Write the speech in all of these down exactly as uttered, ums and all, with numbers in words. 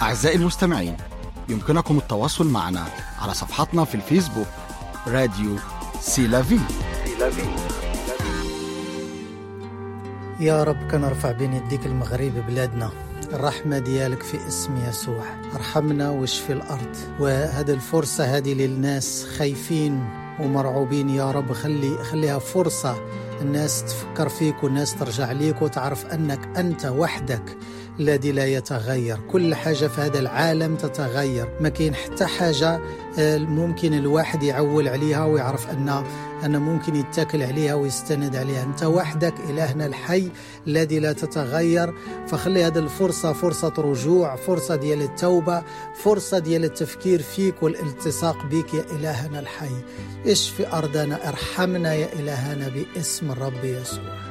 أعزائي المستمعين، يمكنكم التواصل معنا على صفحتنا في الفيسبوك راديو سيلافي. يا رب كنرفع بين يديك المغرب بلادنا، الرحمة ديالك في اسم يسوع، ارحمنا واشفي الأرض. وهذه الفرصة هذه للناس خايفين ومرعوبين يا رب، خلي خليها فرصة الناس تفكر فيك والناس ترجع ليك وتعرف أنك أنت وحدك الذي لا يتغير. كل حاجة في هذا العالم تتغير، ما كاين حتى حاجة ممكن الواحد يعول عليها ويعرف أن أنا ممكن يتكل عليها ويستند عليها. أنت وحدك إلهنا الحي الذي لا تتغير. فخلي هذه الفرصة فرصة رجوع، فرصة ديال التوبة، فرصة ديال التفكير فيك والالتصاق بك يا إلهنا الحي. اشفي أرضنا، ارحمنا يا إلهنا باسم الرب يسوع.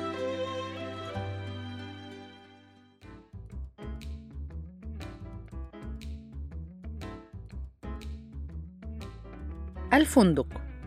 الفندق.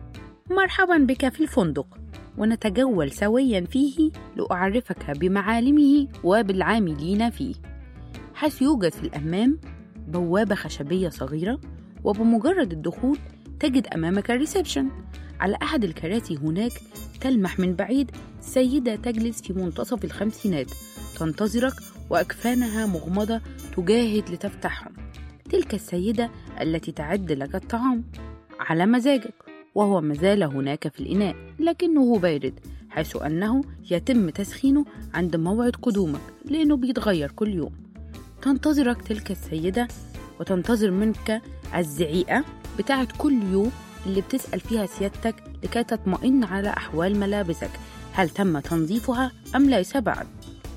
مرحبا بك في الفندق، ونتجول سويا فيه لأعرفك بمعالمه وبالعاملين فيه. حيث يوجد في الأمام بوابة خشبية صغيرة، وبمجرد الدخول تجد أمامك الريسبشن. على أحد الكراسي هناك تلمح من بعيد سيدة تجلس في منتصف الخمسينات تنتظرك، وأكفانها مغمضة تجاهد لتفتحهم. تلك السيدة التي تعد لك الطعام على مزاجك، وهو مازال هناك في الإناء لكنه بارد، حيث أنه يتم تسخينه عند موعد قدومك لأنه بيتغير كل يوم. تنتظرك تلك السيدة وتنتظر منك الزعيقة بتاعت كل يوم اللي بتسأل فيها سيادتك لكي تطمئن على أحوال ملابسك، هل تم تنظيفها أم ليس بعد.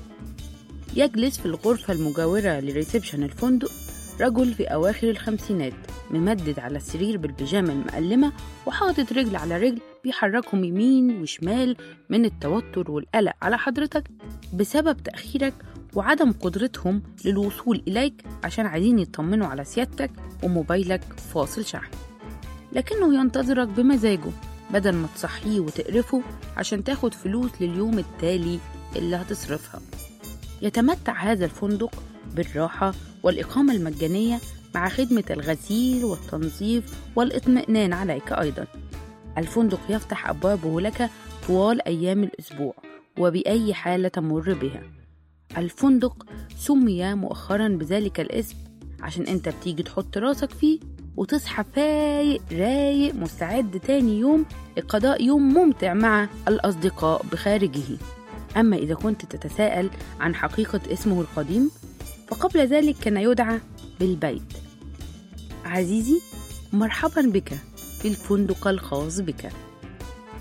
يجلس في الغرفة المجاورة لريسبشن الفندق رجل في أواخر الخمسينات، ممدد على السرير بالبيجامة المقلمة وحاطط رجل على رجل، بيحركهم يمين وشمال من التوتر والقلق على حضرتك بسبب تأخيرك وعدم قدرتهم للوصول إليك، عشان عايزين يطمنوا على سيادتك وموبايلك فاصل شحن. لكنه ينتظرك بمزاجه بدل ما تصحيه وتقرفه عشان تاخد فلوس لليوم التالي اللي هتصرفها. يتمتع هذا الفندق بالراحة والإقامة المجانية مع خدمة الغسيل والتنظيف والإطمئنان عليك أيضا. الفندق يفتح أبوابه لك طوال أيام الأسبوع وبأي حالة تمر بها. الفندق سمي مؤخرا بذلك الاسم عشان أنت بتيجي تحط راسك فيه وتصحى فايق رايق مستعد تاني يوم لقضاء يوم ممتع مع الأصدقاء بخارجه. أما إذا كنت تتساءل عن حقيقة اسمه القديم، فقبل ذلك كان يدعى بالبيت. عزيزي، مرحبا بك في الفندق الخاص بك.